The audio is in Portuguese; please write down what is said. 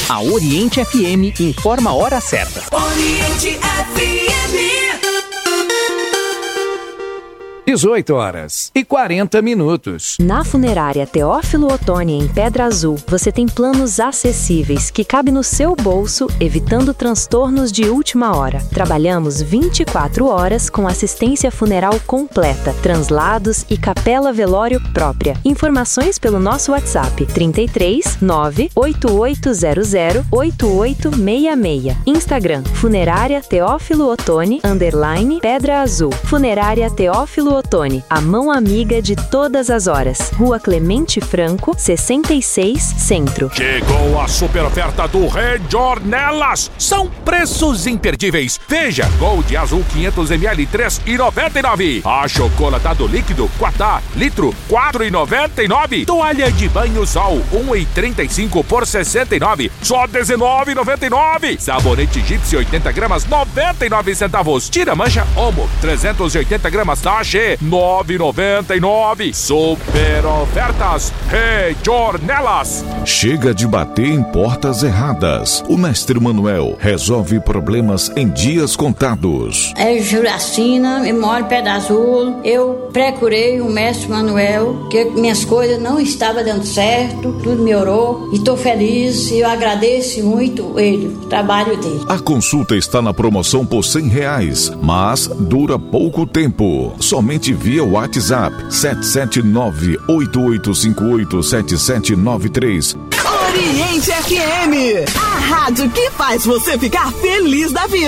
A Oriente FM informa a hora certa. Oriente FM. 18h40. Na Funerária Teófilo Otoni, em Pedra Azul, você tem planos acessíveis que cabem no seu bolso, evitando transtornos de última hora. Trabalhamos 24 horas com assistência funeral completa, translados e capela velório própria. Informações pelo nosso WhatsApp 33 98800 8866. Instagram Funerária Teófilo Otoni _ Pedra Azul. Funerária Teófilo Otoni, a mão amiga de todas as horas. Rua Clemente Franco, 66, Centro. Chegou a super oferta do Rei Ornelas. São preços imperdíveis. Veja, Gold Azul 500ml 3,99. Achocolatado líquido Quatá, litro 4,99. Toalha de banho Sol 1,35 por 69, só 19,99. Sabonete Gipsy 80 gramas 99 centavos. Tira mancha Omo 380 gramas Tache 9,99. Super ofertas Rei Ornelas. Chega de bater em portas erradas. O mestre Manuel resolve problemas em dias contados. É Juracina, eu moro em Pedra Azul. Eu procurei o mestre Manuel, que minhas coisas não estavam dando certo, tudo melhorou e tô feliz e eu agradeço muito ele, o trabalho dele. A consulta está na promoção por R$100, mas dura pouco tempo. Somente via WhatsApp 779-8858-7793. Oriente FM, a rádio que faz você ficar feliz da vida.